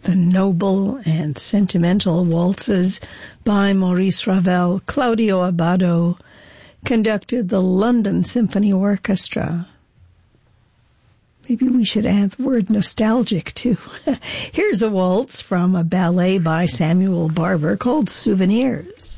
the noble and sentimental waltzes by Maurice Ravel. Claudio Abbado conducted the London Symphony Orchestra. Maybe we should add the word nostalgic, too. Here's a waltz from a ballet by Samuel Barber called Souvenirs.